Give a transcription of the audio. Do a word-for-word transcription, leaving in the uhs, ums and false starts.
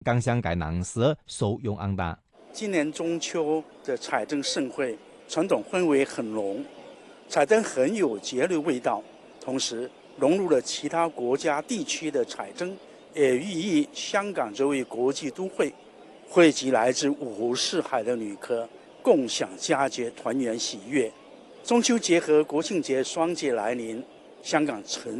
港香界人士蘇永安達。 今年中秋的彩燈盛會，傳統氛圍很濃，彩燈很有節日味道，同時融入了其他國家地區的彩燈，也寓意香港這位國際都會匯集來自五湖四海的旅客，共享佳節，團圓喜悅。中秋節和國慶節雙節來臨，香港呈